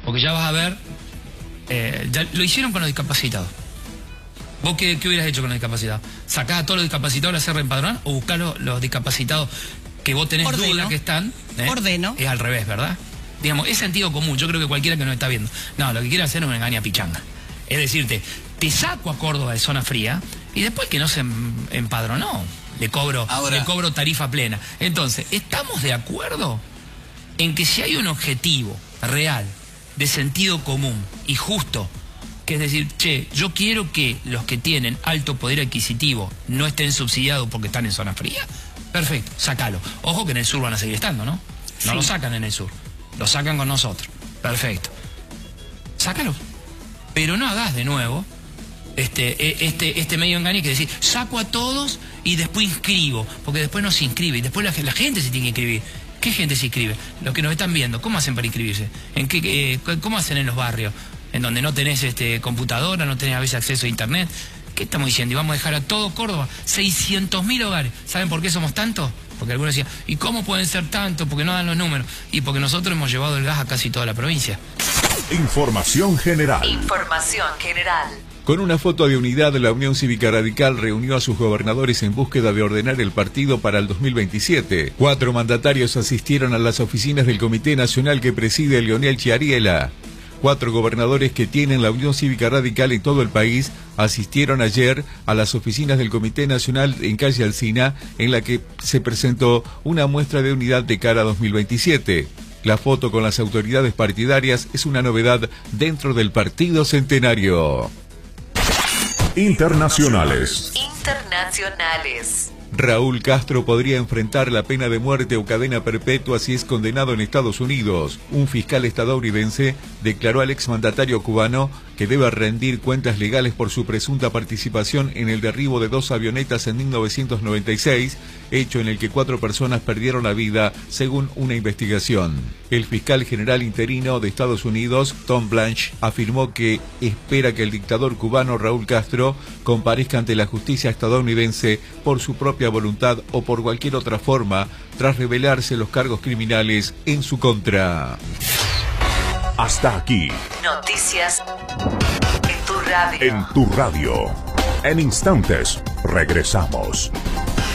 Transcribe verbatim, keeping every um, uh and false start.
Porque ya vas a ver, eh, ya lo hicieron con los discapacitados. ¿Vos qué, qué hubieras hecho con los discapacitados? ¿Sacás a todos los discapacitados a hacer reempadronar o buscás los, los discapacitados que vos tenés Ordeno. duda que están? ¿eh? Ordeno. Es al revés, ¿verdad? Digamos, es sentido común. Yo creo que cualquiera que nos está viendo. No, lo que quiere hacer es una engaña pichanga. Es decirte, te saco a Córdoba de zona fría y después que no se empadronó, le cobro, Ahora, le cobro tarifa plena. Entonces, ¿estamos de acuerdo en que si hay un objetivo real, de sentido común y justo, que es decir, che, yo quiero que los que tienen alto poder adquisitivo no estén subsidiados porque están en zona fría? Perfecto, sácalo. Ojo que en el sur van a seguir estando, ¿no? No Sí. lo sacan en el sur, lo sacan con nosotros. Perfecto. Sácalo. Pero no hagas de nuevo este, este, este medio engaño que decir, saco a todos y después inscribo, porque después no se inscribe y después la, la gente se tiene que inscribir. ¿Qué gente se inscribe? Los que nos están viendo, ¿cómo hacen para inscribirse? ¿En qué, eh, ¿Cómo hacen en los barrios? En donde no tenés este, computadora, no tenés a veces acceso a internet. ¿Qué estamos diciendo? Y vamos a dejar a todo Córdoba, seiscientos mil hogares. ¿Saben por qué somos tantos? Porque algunos decían, ¿y cómo pueden ser tantos? Porque no dan los números. Y porque nosotros hemos llevado el gas a casi toda la provincia. Información general. Información general. Con una foto de unidad, la Unión Cívica Radical reunió a sus gobernadores en búsqueda de ordenar el partido para el dos mil veintisiete. Cuatro mandatarios asistieron a las oficinas del Comité Nacional que preside Leonel Chiariela. Cuatro gobernadores que tienen la Unión Cívica Radical en todo el país asistieron ayer a las oficinas del Comité Nacional en calle Alsina, en la que se presentó una muestra de unidad de cara a dos mil veintisiete. La foto con las autoridades partidarias es una novedad dentro del Partido Centenario. Internacionales. Internacionales. Raúl Castro podría enfrentar la pena de muerte o cadena perpetua si es condenado en Estados Unidos. Un fiscal estadounidense declaró al exmandatario cubano que debe rendir cuentas legales por su presunta participación en el derribo de dos avionetas en mil novecientos noventa y seis, hecho en el que cuatro personas perdieron la vida, según una investigación. El fiscal general interino de Estados Unidos, Tom Blanche, afirmó que espera que el dictador cubano Raúl Castro comparezca ante la justicia estadounidense por su propia voluntad o por cualquier otra forma, tras revelarse los cargos criminales en su contra. Hasta aquí. Noticias en tu radio. En tu radio. En instantes, regresamos.